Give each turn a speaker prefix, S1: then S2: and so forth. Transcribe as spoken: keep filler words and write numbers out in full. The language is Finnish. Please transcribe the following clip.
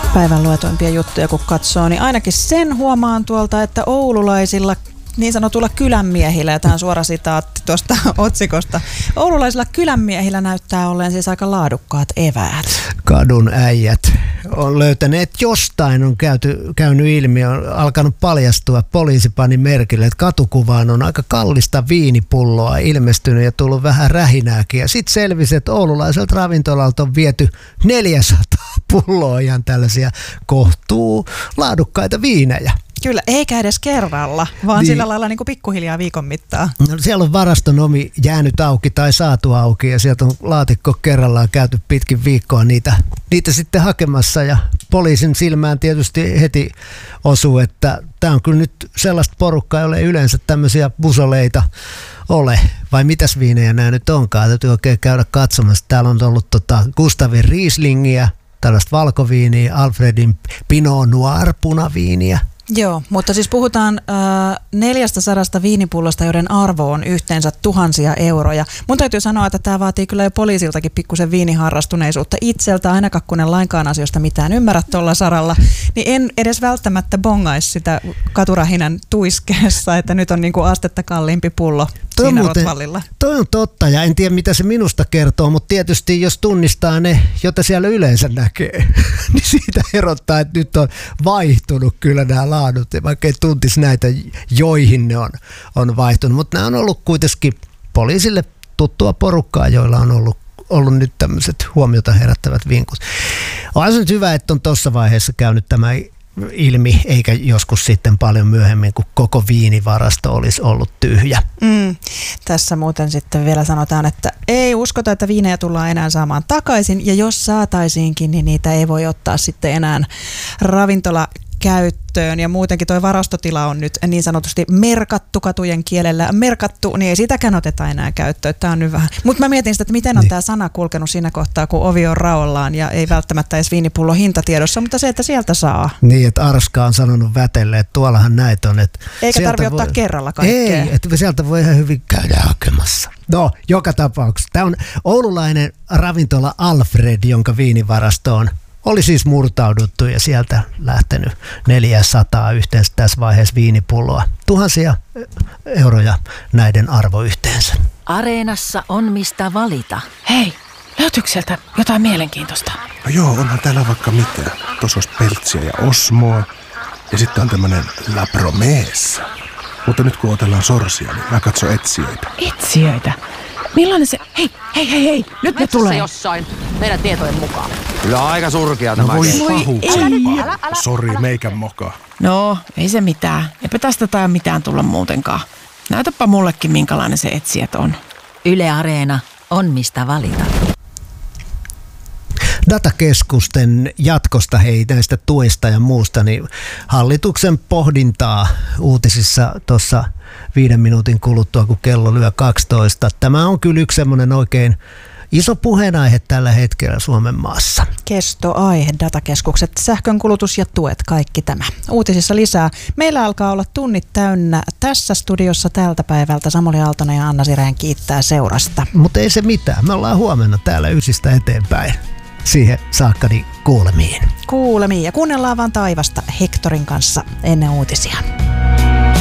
S1: päivän luetuimpia juttuja kun katsoo, niin ainakin sen huomaan tuolta, että oululaisilla niin sanotulla kylänmiehillä, ja tämä on suora sitaatti tuosta otsikosta, oululaisilla kylänmiehillä näyttää olleen siis aika laadukkaat eväät.
S2: Kadun äijät on löytäneet, jostain on käyty, käynyt ilmi, on alkanut paljastua, poliisi pani merkille, että katukuvaan on aika kallista viinipulloa ilmestynyt ja tullut vähän rähinääkin. Ja sitten selvisi, että oululaiselta ravintolalta on viety neljäsataa pulloa ihan tällaisia kohtuu laadukkaita viinejä.
S1: Kyllä, eikä edes kerralla, vaan niin. Sillä lailla niin kuin pikkuhiljaa viikon mittaan.
S2: No, siellä on varaston omi jäänyt auki tai saatu auki ja sieltä on laatikko kerrallaan käyty pitkin viikkoa niitä, niitä sitten hakemassa. Ja poliisin silmään tietysti heti osuu, että tämä on kyllä nyt sellaista porukkaa, jolle ei yleensä tämmöisiä busoleita ole. Vai mitäs viinejä nämä nyt onkaan? Täytyy oikein käydä katsomassa. Täällä on ollut tota Gustavin Rieslingiä, tällaista valkoviiniä, Alfredin Pinot Noir punaviiniä.
S1: Joo, mutta siis puhutaan äh, neljästäsadasta viinipullosta, joiden arvo on yhteensä tuhansia euroja. Mun täytyy sanoa, että tämä vaatii kyllä jo poliisiltakin pikkusen viiniharrastuneisuutta itseltä, ainakaan kun en lainkaan asioista mitään ymmärrä tuolla saralla, niin en edes välttämättä bongaisi sitä katurahinan tuiskeessa, että nyt on niinku astetta kalliimpi pullo toi siinä muuten, Rotvallilla.
S2: Toi on totta ja en tiedä mitä se minusta kertoo, mutta tietysti jos tunnistaa ne, joita siellä yleensä näkee, niin siitä erottaa, että nyt on vaihtunut kyllä nämä laadut, vaikka ei tuntisi näitä, joihin ne on, on vaihtunut. Mutta nämä on ollut kuitenkin poliisille tuttua porukkaa, joilla on ollut, ollut nyt tämmöiset huomiota herättävät vinkut. On se nyt hyvä, että on tuossa vaiheessa käynyt tämä ilmi, eikä joskus sitten paljon myöhemmin, kun koko viinivarasto olisi ollut tyhjä.
S1: Mm. Tässä muuten sitten vielä sanotaan, että ei uskota, että viinejä tullaan enää saamaan takaisin, ja jos saataisiinkin, niin niitä ei voi ottaa sitten enää ravintola käyttöön, ja muutenkin tuo varastotila on nyt niin sanotusti merkattu katujen kielellä. Merkattu, niin ei sitäkään oteta enää käyttöön. Tämä on nyt vähän. Mutta mä mietin sitä, että miten on niin. Tämä sana kulkenut siinä kohtaa, kun ovi on raollaan ja ei välttämättä edes viinipullo hintatiedossa, mutta se, että sieltä saa.
S2: Niin, että Arska on sanonut Vätelle, että tuollahan näitä on. Että
S1: eikä tarvitse ottaa kerralla kaikkea.
S2: Ei, että sieltä voi ihan hyvin käydä hakemassa. No, joka tapauksessa. Tämä on oululainen ravintola Alfred, jonka viinivarastoon oli siis murtauduttu ja sieltä lähtenyt neljäsataa yhteensä tässä vaiheessa viinipulloa. Tuhansia euroja näiden arvo yhteensä.
S3: Areenassa on mistä valita.
S4: Hei, löytyykö sieltä jotain mielenkiintoista?
S5: No joo, onhan täällä vaikka mitään. Tuossa olisi Peltsiä ja Osmoa ja sitten on tämmönen La Promessa. Mutta nyt kun otellaan sorsia, niin mä katson etsijöitä.
S4: Etsijöitä? Millainen se... Hei, hei, hei, hei, nyt ne tulee.
S3: Jossain, meidän tietojen mukaan.
S6: Kyllä aika surkea tämä.
S5: No voi pahuksempaa. Sori, meikän moka.
S4: No, ei se mitään. Eipä tästä tai mitään tulla muutenkaan. Näytäpä mullekin, minkälainen se etsijät on.
S3: Yle Areena on mistä valita.
S2: Datakeskusten jatkosta, hei, näistä tuista ja muusta, niin hallituksen pohdintaa uutisissa tuossa viiden minuutin kuluttua, kun kello lyö kaksitoista. Tämä on kyllä yksi semmoinen oikein iso puheenaihe tällä hetkellä Suomen maassa.
S1: Kestoaihe, datakeskukset, sähkönkulutus ja tuet, kaikki tämä. Uutisissa lisää. Meillä alkaa olla tunnit täynnä tässä studiossa tältä päivältä. Samuli Aaltonen ja Anna Sirén kiittää seurasta.
S2: Mutta ei se mitään. Me ollaan huomenna täällä ysistä eteenpäin. Siihen saakka niin kuulemiin.
S1: Kuulemiin ja kuunnellaan vaan taivasta Hektorin kanssa ennen uutisia.